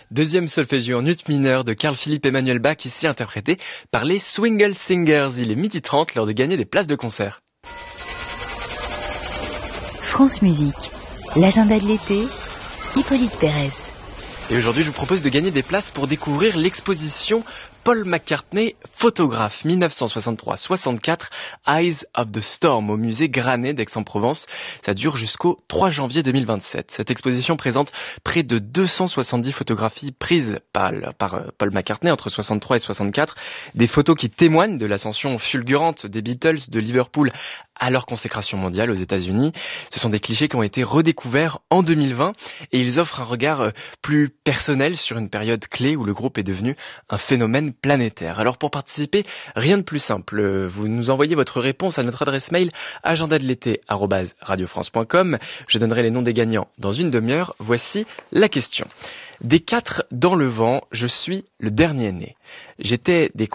Deuxième solfège en ut mineur de Carl Philipp Emanuel Bach, ici interprété par les Swingle Singers. Il est 12h30, l'heure de gagner des places de concert. France Musique, l'agenda de l'été, Hippolyte Pérez. Et aujourd'hui, je vous propose de gagner des places pour découvrir l'exposition Paul McCartney, photographe 1963-64, Eyes of the Storm au musée Granet d'Aix-en-Provence. Ça dure jusqu'au 3 janvier 2027. Cette exposition présente près de 270 photographies prises par Paul McCartney entre 63 et 64. Des photos qui témoignent de l'ascension fulgurante des Beatles de Liverpool à leur consécration mondiale aux États-Unis. Ce sont des clichés qui ont été redécouverts en 2020 et ils offrent un regard plus personnel sur une période clé où le groupe est devenu un phénomène planétaire. Alors pour participer, rien de plus simple. Vous nous envoyez votre réponse à notre adresse mail agendadelété@radiofrance.com. Je donnerai les noms des gagnants dans une demi-heure. Voici la question. Des 4 dans le vent, je suis le dernier né. J'étais des